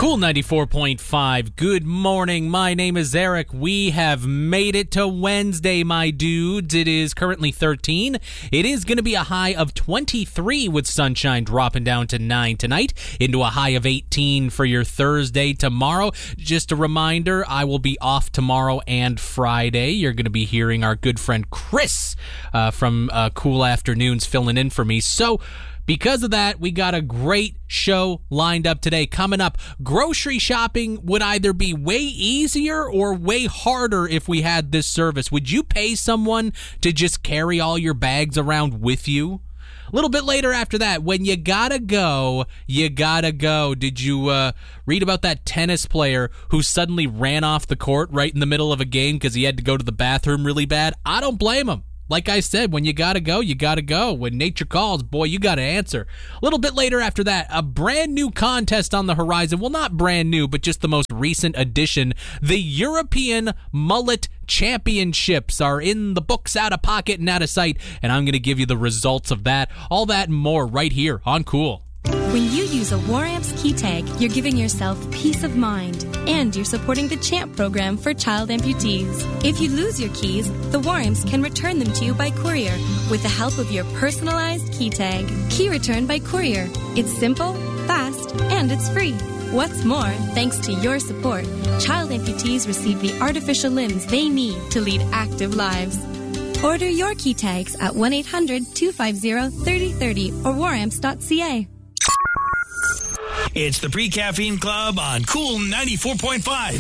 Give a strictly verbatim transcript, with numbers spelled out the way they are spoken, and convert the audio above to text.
Cool ninety-four point five. Good morning. My name is Eric. We have made it to Wednesday, my dudes. It is currently thirteen. It is going to be a high of twenty-three with sunshine dropping down to nine tonight, into a high of eighteen for your Thursday tomorrow. Just a reminder, I will be off tomorrow and Friday. You're going to be hearing our good friend Chris uh, from uh, Cool Afternoons filling in for me. So, because of that, we got a great show lined up today. Coming up, grocery shopping would either be way easier or way harder if we had this service. Would you pay someone to just carry all your bags around with you? A little bit later after that, when you gotta go, you gotta go. Did you uh, read about that tennis player who suddenly ran off the court right in the middle of a game because he had to go to the bathroom really bad? I don't blame him. Like I said, when you gotta go, you gotta go. When nature calls, boy, you gotta answer. A little bit later after that, a brand new contest on the horizon. Well, not brand new, but just the most recent addition. The European Mullet Championships are in the books, out of pocket and out of sight, and I'm gonna give you the results of that. All that and more right here on Cool. When you use a WarAmps key tag, you're giving yourself peace of mind, and you're supporting the CHAMP program for child amputees. If you lose your keys, the WarAmps can return them to you by courier with the help of your personalized key tag. Key return by courier. It's simple, fast, and it's free. What's more, thanks to your support, child amputees receive the artificial limbs they need to lead active lives. Order your key tags at one eight hundred two five zero three zero three zero or waramps dot c a. It's the Pre-Caffeine Club on Cool ninety-four point five.